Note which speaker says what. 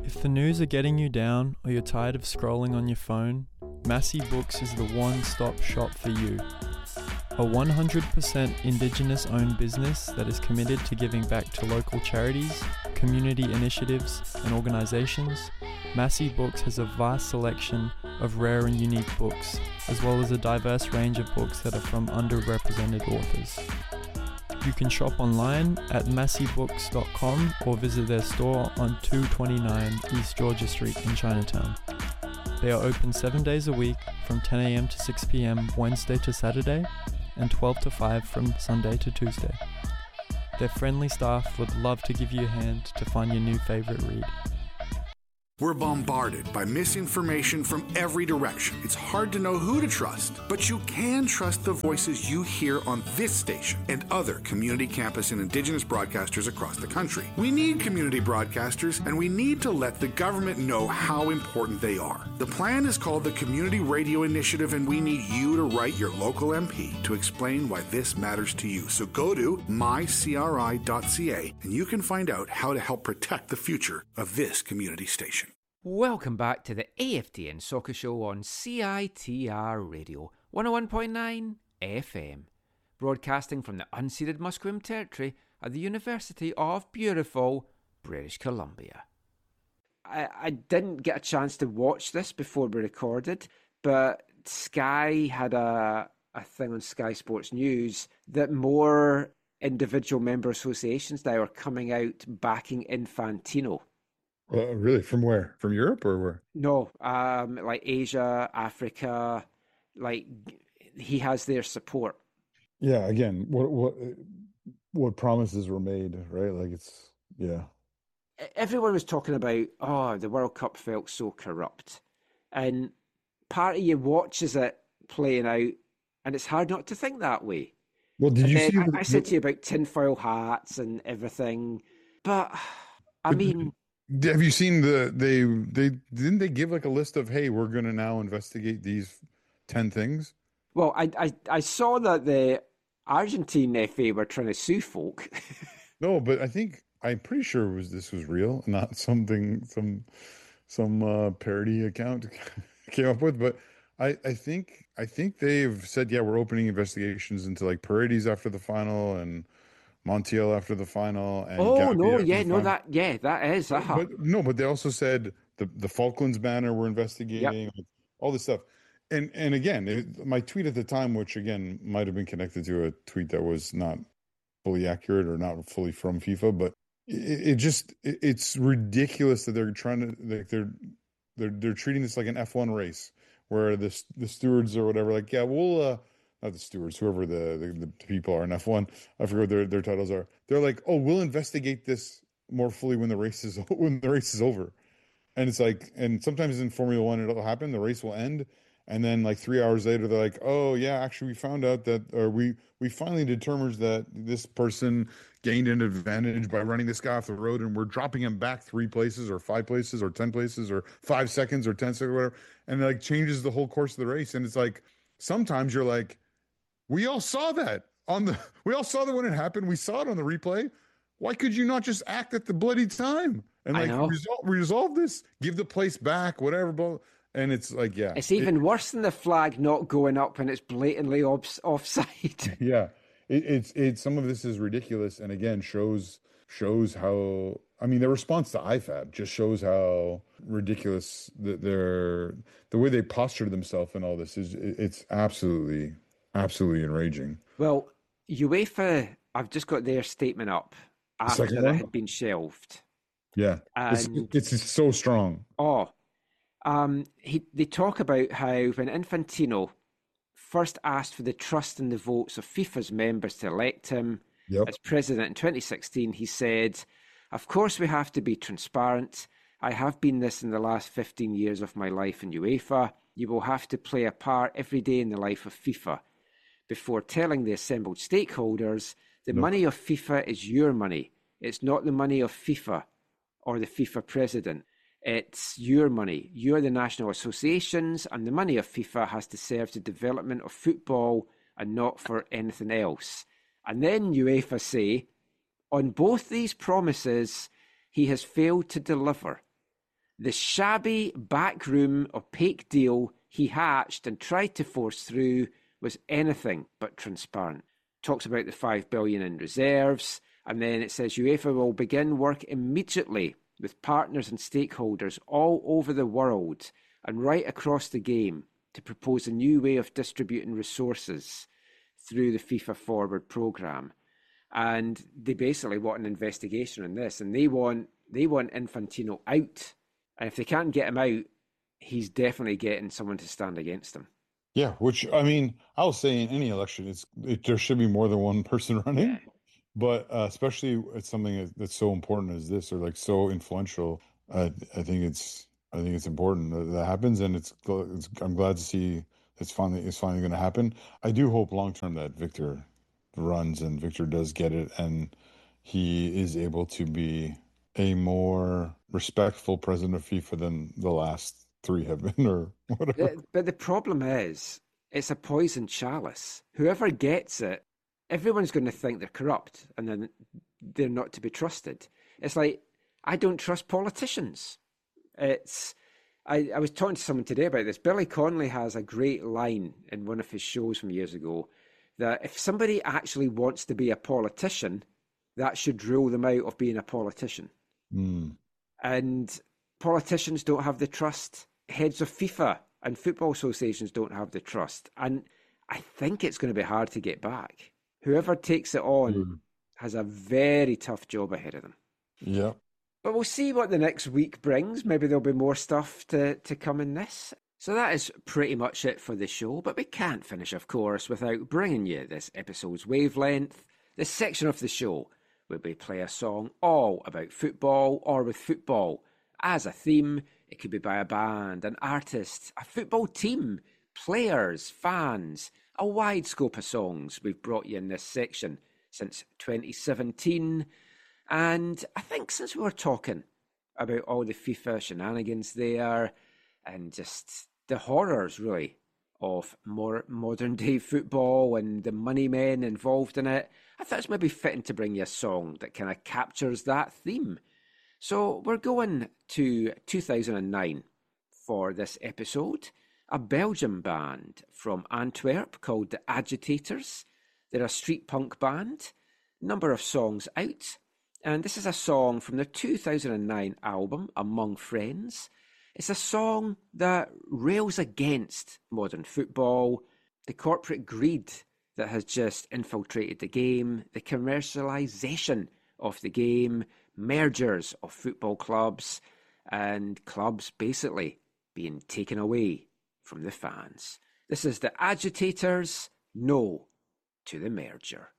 Speaker 1: If the news are getting you down or you're tired of scrolling on your phone, Massey Books is the one-stop shop for you. A 100% Indigenous-owned business that is committed to giving back to local charities, community initiatives and organisations, Massey Books has a vast selection of rare and unique books, as well as a diverse range of books that are from underrepresented authors. You can shop online at masseybooks.com or visit their store on 229 East Georgia Street in Chinatown. They are open 7 days a week from 10 a.m. to 6 p.m. Wednesday to Saturday and 12 to 5 from Sunday to Tuesday. Their friendly staff would love to give you a hand to find your new favourite read.
Speaker 2: We're bombarded by misinformation from every direction. It's hard to know who to trust, but you can trust the voices you hear on this station and other community campus and Indigenous broadcasters across the country. We need community broadcasters, and we need to let the government know how important they are. The plan is called the Community Radio Initiative, and we need you to write your local MP to explain why this matters to you. So go to mycri.ca, and you can find out how to help protect the future of this community station.
Speaker 3: Welcome back to the AFTN Soccer Show on CITR Radio 101.9 FM, broadcasting from the unceded Musqueam Territory at the University of beautiful British Columbia. I didn't get a chance to watch this before we recorded, but Sky had a thing on Sky Sports News that more individual member associations now are coming out backing Infantino.
Speaker 4: Really? From where? From Europe or where?
Speaker 3: No, like Asia, Africa, like he has their support.
Speaker 4: Yeah, again, what promises were made, right? Like it's, yeah.
Speaker 3: Everyone was talking about, oh, the World Cup felt so corrupt. And part of you watches it playing out, and it's hard not to think that way.
Speaker 4: Well, did you see?
Speaker 3: I said to you about tinfoil hats and everything, but I mean...
Speaker 4: Have you seen they didn't they give like a list of, hey, we're going to now investigate these 10 things?
Speaker 3: Well, I saw that the Argentine FA were trying to sue folk.
Speaker 4: No, but I'm pretty sure this was real, not something some parody account came up with. But I think they've said, yeah, we're opening investigations into like Paredes after the final and Montiel after the final. And
Speaker 3: that is.
Speaker 4: But they also said the Falklands banner we're investigating,
Speaker 3: yep.
Speaker 4: All this stuff. And again, my tweet at the time, which again might have been connected to a tweet that was not fully accurate or not fully from FIFA, but it's ridiculous that they're trying to, like, they're treating this like an F1 race where the stewards or whatever, like, yeah, we'll not the stewards, whoever the people are in F1, I forget what their titles are. They're like, oh, we'll investigate this more fully when the race is over. And it's like, and sometimes in Formula One it'll happen, the race will end, and then like 3 hours later they're like, oh yeah, actually we found out that, or we finally determined that this person gained an advantage by running this guy off the road, and we're dropping him back 3 places or 5 places or 10 places or 5 seconds or 10 seconds or whatever, and it like changes the whole course of the race. And it's like, sometimes you're like, we all saw that when it happened. We saw it on the replay. Why could you not just act at the bloody time and like resolve this, give the place back, whatever? And it's like, yeah,
Speaker 3: it's even worse than the flag not going up and it's blatantly offside.
Speaker 4: Yeah, it's some of this is ridiculous, and again shows how. I mean, the response to IFAB just shows how ridiculous the way they postured themselves and all this is. It's absolutely enraging.
Speaker 3: Well, UEFA, I've just got their statement up after it had been shelved.
Speaker 4: Yeah, it's so strong.
Speaker 3: They talk about how when Infantino first asked for the trust and the votes of FIFA's members to elect him as president in 2016, he said, "Of course we have to be transparent. I have been this in the last 15 years of my life in UEFA. You will have to play a part every day in the life of FIFA." Before telling the assembled stakeholders, the money of FIFA is your money. It's not the money of FIFA or the FIFA president. It's your money. You're the national associations, and the money of FIFA has to serve the development of football and not for anything else. And then UEFA say, on both these promises, he has failed to deliver. The shabby backroom opaque deal he hatched and tried to force through was anything but transparent. Talks about the $5 billion in reserves, and then it says UEFA will begin work immediately with partners and stakeholders all over the world and right across the game to propose a new way of distributing resources through the FIFA Forward programme. And they basically want an investigation on this, and they want Infantino out. And if they can't get him out, he's definitely getting someone to stand against him.
Speaker 4: Yeah, which, I mean, I'll say in any election, there should be more than one person running. Yeah. But especially it's something that's so important as this, or like so influential. I think it's important that happens, and I'm glad to see it's finally going to happen. I do hope long term that Victor runs and Victor does get it, and he is able to be a more respectful president of FIFA than the last three have been, or whatever.
Speaker 3: But the problem is, it's a poison chalice. Whoever gets it, everyone's going to think they're corrupt, and then they're not to be trusted. It's like, I don't trust politicians. I was talking to someone today about this. Billy Connolly has a great line in one of his shows from years ago that if somebody actually wants to be a politician, that should rule them out of being a politician.
Speaker 4: Mm.
Speaker 3: And politicians don't have the trust. Heads of FIFA and football associations don't have the trust. And I think it's going to be hard to get back. Whoever takes it on has a very tough job ahead of them.
Speaker 4: Yeah.
Speaker 3: But we'll see what the next week brings. Maybe there'll be more stuff to come in this. So that is pretty much it for the show. But we can't finish, of course, without bringing you this episode's wavelength, this section of the show where we play a song all about football or with football as a theme. It could be by a band, an artist, a football team, players, fans, a wide scope of songs we've brought you in this section since 2017. And I think since we were talking about all the FIFA shenanigans there and just the horrors, really, of more modern day football and the money men involved in it, I thought it's maybe fitting to bring you a song that kind of captures that theme. So we're going to 2009 for this episode. A Belgian band from Antwerp called the Agitators. They're a street punk band. Number of songs out. And this is a song from their 2009 album, Among Friends. It's a song that rails against modern football, the corporate greed that has just infiltrated the game, the commercialisation of the game, mergers of football clubs, and clubs basically being taken away from the fans. This is the Agitators' No to the Merger.